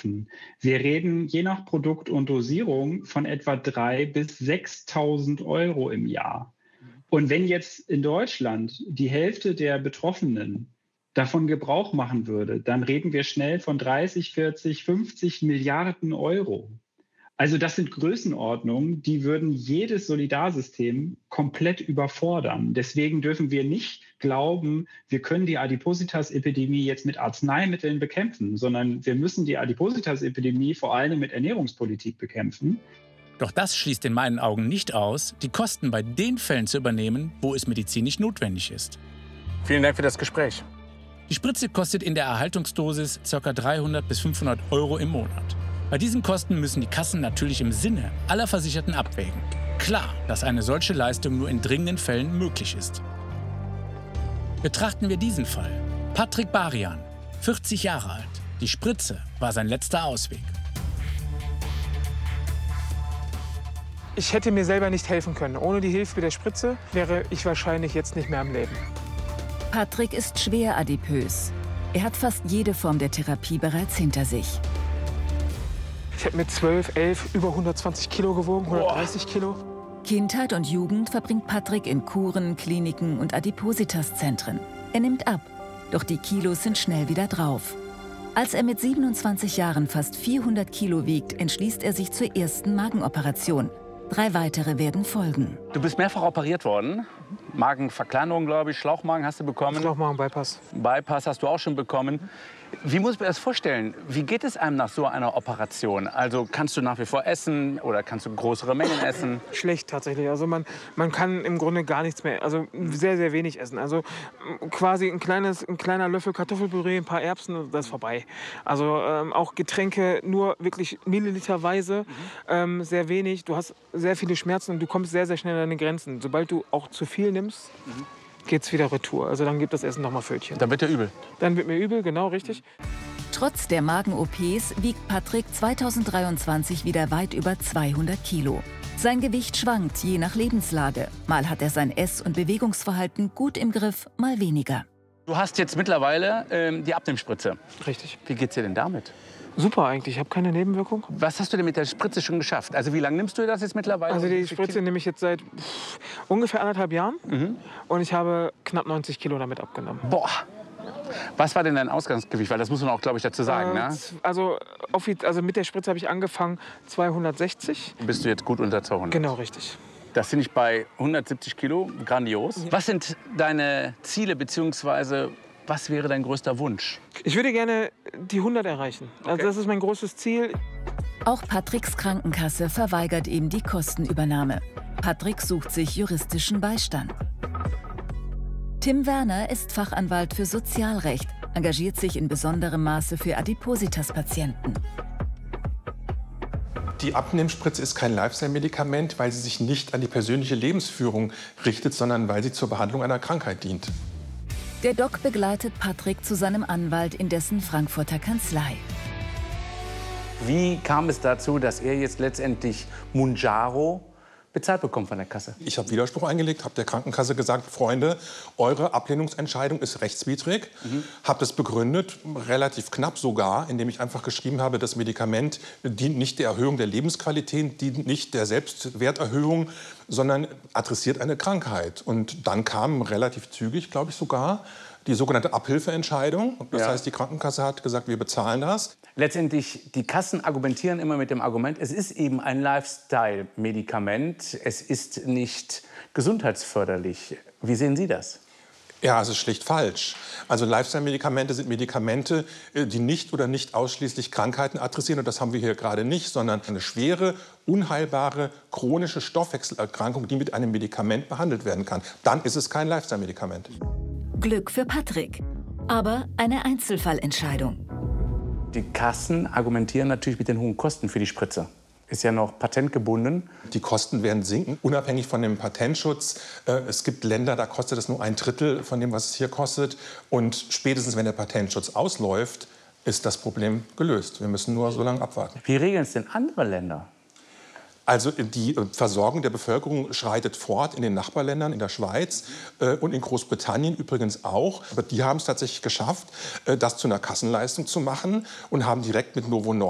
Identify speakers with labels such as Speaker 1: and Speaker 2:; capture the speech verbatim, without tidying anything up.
Speaker 1: bekämpfen. Wir reden je nach Produkt und Dosierung von etwa dreitausend bis sechstausend Euro im Jahr. Und wenn jetzt in Deutschland die Hälfte der Betroffenen davon Gebrauch machen würde, dann reden wir schnell von dreißig, vierzig, fünfzig Milliarden Euro. Also das sind Größenordnungen, die würden jedes Solidarsystem komplett überfordern. Deswegen dürfen wir nicht glauben, wir können die Adipositas-Epidemie jetzt mit Arzneimitteln bekämpfen, sondern wir müssen die Adipositas-Epidemie vor allem mit Ernährungspolitik bekämpfen.
Speaker 2: Doch das schließt in meinen Augen nicht aus, die Kosten bei den Fällen zu übernehmen, wo es medizinisch notwendig ist.
Speaker 3: Vielen Dank für das Gespräch.
Speaker 2: Die Spritze kostet in der Erhaltungsdosis ca. dreihundert bis fünfhundert Euro im Monat. Bei diesen Kosten müssen die Kassen natürlich im Sinne aller Versicherten abwägen. Klar, dass eine solche Leistung nur in dringenden Fällen möglich ist. Betrachten wir diesen Fall. Patrick Barian, vierzig Jahre alt. Die Spritze war sein letzter Ausweg.
Speaker 4: Ich hätte mir selber nicht helfen können. Ohne die Hilfe der Spritze wäre ich wahrscheinlich jetzt nicht mehr am Leben.
Speaker 5: Patrick ist schwer adipös. Er hat fast jede Form der Therapie bereits hinter sich.
Speaker 4: Ich habe mit zwölf, elf über hundertzwanzig Kilo gewogen, hundertdreißig Kilo.
Speaker 5: Kindheit und Jugend verbringt Patrick in Kuren, Kliniken und Adipositas-Zentren. Er nimmt ab, doch die Kilos sind schnell wieder drauf. Als er mit siebenundzwanzig Jahren fast vierhundert Kilo wiegt, entschließt er sich zur ersten Magenoperation. Drei weitere werden folgen.
Speaker 3: Du bist mehrfach operiert worden. Magenverkleinerung, glaube ich. Schlauchmagen hast du bekommen.
Speaker 4: Schlauchmagen-Bypass.
Speaker 3: Bypass hast du auch schon bekommen. Wie muss man das vorstellen? Wie geht es einem nach so einer Operation? Also kannst du nach wie vor essen oder kannst du größere Mengen essen?
Speaker 4: Schlecht tatsächlich. Also man, man kann im Grunde gar nichts mehr, also sehr, sehr wenig essen. Also quasi ein, kleines, ein kleiner Löffel Kartoffelpüree, ein paar Erbsen, das ist vorbei. Also ähm, auch Getränke nur wirklich milliliterweise, mhm. ähm, sehr wenig. Du hast sehr viele Schmerzen und du kommst sehr, sehr schnell an deine Grenzen. Sobald du auch zu viel nimmst, mhm. geht's wieder retour. Also dann gibt das Essen noch mal Pfötchen.
Speaker 3: Dann wird dir übel.
Speaker 4: Dann wird mir übel, genau, richtig.
Speaker 5: Trotz der Magen-O Ps wiegt Patrick zweitausenddreiundzwanzig wieder weit über zweihundert Kilo. Sein Gewicht schwankt je nach Lebenslage. Mal hat er sein Ess- und Bewegungsverhalten gut im Griff, mal weniger.
Speaker 3: Du hast jetzt mittlerweile ähm, die Abnehmspritze.
Speaker 4: Richtig.
Speaker 3: Wie geht's dir denn damit?
Speaker 4: Super eigentlich, ich habe keine Nebenwirkung.
Speaker 3: Was hast du denn mit der Spritze schon geschafft? Also wie lange nimmst du das jetzt mittlerweile?
Speaker 4: Also die Spritze nehme ich jetzt seit pff, ungefähr anderthalb Jahren. Mhm. Und ich habe knapp neunzig Kilo damit abgenommen.
Speaker 3: Boah! Was war denn dein Ausgangsgewicht? Weil das muss man auch, glaube ich, dazu sagen,
Speaker 4: äh,
Speaker 3: ne?
Speaker 4: Also, also mit der Spritze habe ich angefangen zweihundertsechzig.
Speaker 3: Bist du jetzt gut unter zweihundert?
Speaker 4: Genau, richtig.
Speaker 3: Das finde ich bei hundertsiebzig Kilo grandios. Ja. Was sind deine Ziele bzw. was wäre dein größter Wunsch?
Speaker 4: Ich würde gerne die hundert erreichen. Okay. Also das ist mein großes Ziel.
Speaker 5: Auch Patricks Krankenkasse verweigert ihm die Kostenübernahme. Patrick sucht sich juristischen Beistand. Tim Werner ist Fachanwalt für Sozialrecht, engagiert sich in besonderem Maße für Adipositas-Patienten.
Speaker 6: Die Abnehmspritze ist kein Lifestyle-Medikament, weil sie sich nicht an die persönliche Lebensführung richtet, sondern weil sie zur Behandlung einer Krankheit dient.
Speaker 5: Der Doc begleitet Patrick zu seinem Anwalt in dessen Frankfurter Kanzlei.
Speaker 3: Wie kam es dazu, dass er jetzt letztendlich Mounjaro bezahlt bekommt von der Kasse?
Speaker 6: Ich habe Widerspruch eingelegt, habe der Krankenkasse gesagt, Freunde, eure Ablehnungsentscheidung ist rechtswidrig. Mhm. Habe das begründet, relativ knapp sogar, indem ich einfach geschrieben habe, das Medikament dient nicht der Erhöhung der Lebensqualität, dient nicht der Selbstwerterhöhung, sondern adressiert eine Krankheit. Und dann kam relativ zügig, glaube ich sogar, die sogenannte Abhilfeentscheidung. Das ja. heißt, die Krankenkasse hat gesagt, wir bezahlen das.
Speaker 3: Letztendlich, die Kassen argumentieren immer mit dem Argument, es ist eben ein Lifestyle-Medikament, es ist nicht gesundheitsförderlich. Wie sehen Sie das?
Speaker 6: Ja, es ist schlicht falsch. Also Lifestyle-Medikamente sind Medikamente, die nicht oder nicht ausschließlich Krankheiten adressieren. Und das haben wir hier gerade nicht, sondern eine schwere, unheilbare, chronische Stoffwechselerkrankung, die mit einem Medikament behandelt werden kann. Dann ist es kein Lifestyle-Medikament.
Speaker 5: Glück für Patrick, aber eine Einzelfallentscheidung.
Speaker 3: Die Kassen argumentieren natürlich mit den hohen Kosten für die Spritze. Ist ja noch patentgebunden.
Speaker 6: Die Kosten werden sinken, unabhängig von dem Patentschutz. Es gibt Länder, da kostet es nur ein Drittel von dem, was es hier kostet. Und spätestens, wenn der Patentschutz ausläuft, ist das Problem gelöst. Wir müssen nur so lange abwarten.
Speaker 3: Wie regeln es denn andere Länder?
Speaker 6: Also die Versorgung der Bevölkerung schreitet fort in den Nachbarländern, in der Schweiz äh, und in Großbritannien übrigens auch. Aber die haben es tatsächlich geschafft, äh, das zu einer Kassenleistung zu machen und haben direkt mit Novo Nordisk